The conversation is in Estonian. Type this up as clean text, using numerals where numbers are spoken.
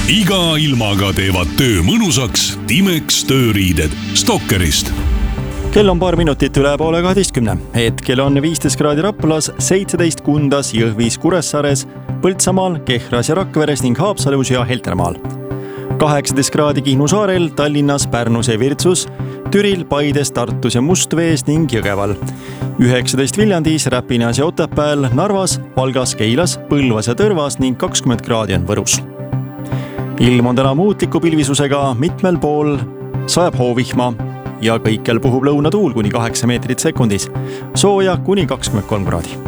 iga ilmaga teevad töö mõnusaks Timex tööriided Stalkerist. Kell on paar minutit üle 11:30. Hetkel on 15 kraadi Raplas, 17 Kundas, Jõhvis, Kuressaares, Põltsamaal, Kehras ja Rakveres ning Haapsalus ja Heltermaal. 18 kraadi Kihnu saarel, Tallinnas, Pärnus ja Virtsus, Türil, Paides, Tartus ja Mustvees ning Jõgeval. 19 Viljandis, Räpinas ja Otepääl, Narvas, Valgas, Keilas, Põlvas ja Tõrvas ning 20 kraadi on Võrus. Ilm on täna muutliku pilvisusega, mitmel pool sajab hoovihma ja kõikjal puhub lõunatuul kuni 8 meetrit sekundis. Sooja kuni 23 kraadi.